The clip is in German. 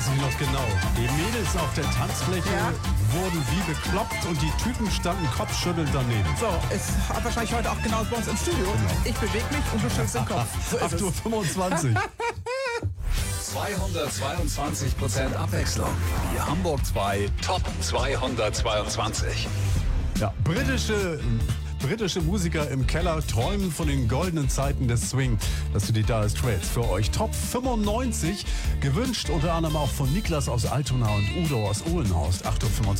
ich noch genau. Die Mädels auf der Tanzfläche wurden wie bekloppt und die Typen standen kopfschüttelnd daneben. So, ist wahrscheinlich heute auch genauso bei uns im Studio. Ich bewege mich und du schüttelst den Kopf. So ist 8:25 Uhr. 222% Abwechslung. Die Hamburg 2 Top 222. Ja, britische Musiker im Keller träumen von den goldenen Zeiten des Swing. Das sind die Dire Straits für euch. Top 95, gewünscht unter anderem auch von Niklas aus Altona und Udo aus Uhlenhorst. 8:25 Uhr.